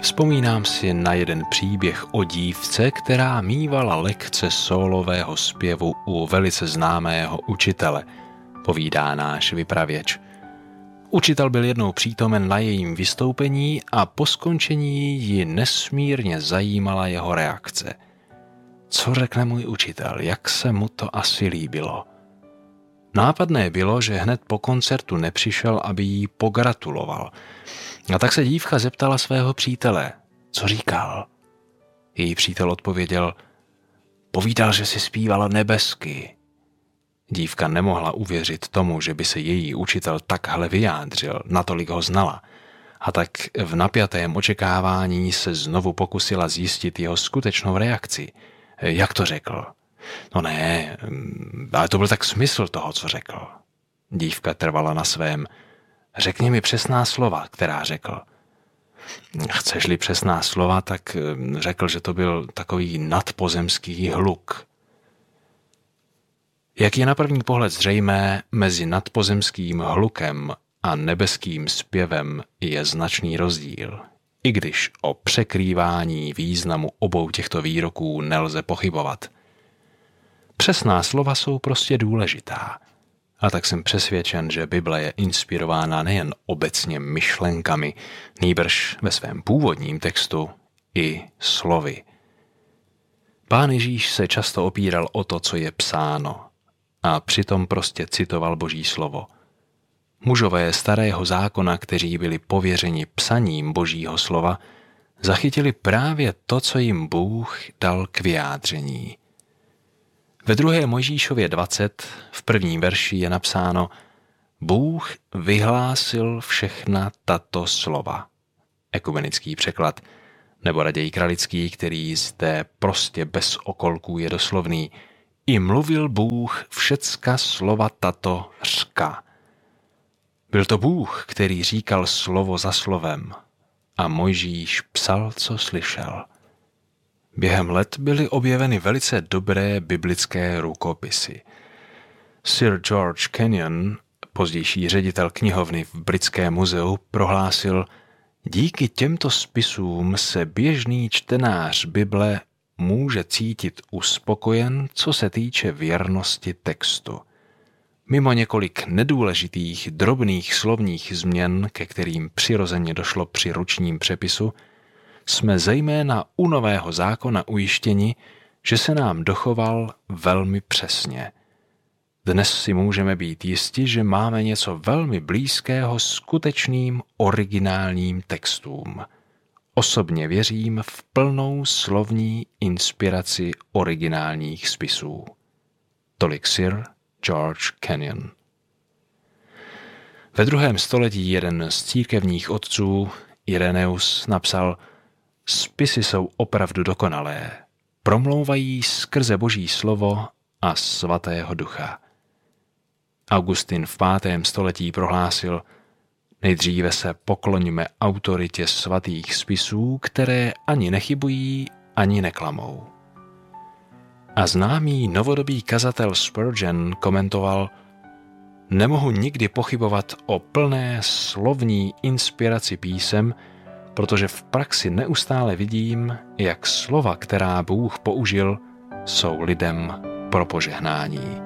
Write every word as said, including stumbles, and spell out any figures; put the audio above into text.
Vzpomínám si na jeden příběh o dívce, která mívala lekce sólového zpěvu u velice známého učitele, povídá náš vypravěč. Učitel byl jednou přítomen na jejím vystoupení a po skončení ji nesmírně zajímala jeho reakce. Co řekne můj učitel, jak se mu to asi líbilo? Nápadné bylo, že hned po koncertu nepřišel, aby jí pogratuloval. A tak se dívka zeptala svého přítele, co říkal. Její přítel odpověděl, povídal, že si zpívala nebesky. Dívka nemohla uvěřit tomu, že by se její učitel takhle vyjádřil, natolik ho znala. A tak v napjatém očekávání se znovu pokusila zjistit jeho skutečnou reakci. Jak to řekl? No ne, ale to byl tak smysl toho, co řekl. Dívka trvala na svém. Řekni mi přesná slova, která řekl. Chceš-li přesná slova, tak řekl, že to byl takový nadpozemský hluk. Jak je na první pohled zřejmé, mezi nadpozemským hlukem a nebeským zpěvem je značný rozdíl, i když o překrývání významu obou těchto výroků nelze pochybovat. Přesná slova jsou prostě důležitá. A tak jsem přesvědčen, že Bible je inspirována nejen obecně myšlenkami, nýbrž ve svém původním textu i slovy. Pán Ježíš se často opíral o to, co je psáno, a přitom prostě citoval Boží slovo. Mužové starého zákona, kteří byli pověřeni psaním Božího slova, zachytili právě to, co jim Bůh dal k vyjádření. Ve druhé Mojžíšově dvacet v prvním verši je napsáno Bůh vyhlásil všechna tato slova. Ekumenický překlad, nebo raději kralický, který zde prostě bez okolků je doslovný. I mluvil Bůh všecka slova tato řka. Byl to Bůh, který říkal slovo za slovem a Mojžíš psal, co slyšel. Během let byly objeveny velice dobré biblické rukopisy. Sir George Kenyon, pozdější ředitel knihovny v Britském muzeu, prohlásil, díky těmto spisům se běžný čtenář Bible může cítit uspokojen, co se týče věrnosti textu. Mimo několik nedůležitých drobných slovních změn, ke kterým přirozeně došlo při ručním přepisu, jsme zejména u Nového zákona ujištěni, že se nám dochoval velmi přesně. Dnes si můžeme být jisti, že máme něco velmi blízkého skutečným originálním textům. Osobně věřím v plnou slovní inspiraci originálních spisů. Tolik Sir George Kenyon. Ve druhém století jeden z církevních otců, Ireneus, napsal, spisy jsou opravdu dokonalé, promlouvají skrze Boží slovo a svatého ducha. Augustin v pátém století prohlásil, nejdříve se pokloňme autoritě svatých spisů, které ani nechybují, ani neklamou. A známý novodobý kazatel Spurgeon komentoval, nemohu nikdy pochybovat o plné slovní inspiraci písem, protože v praxi neustále vidím, jak slova, která Bůh použil, jsou lidem pro požehnání.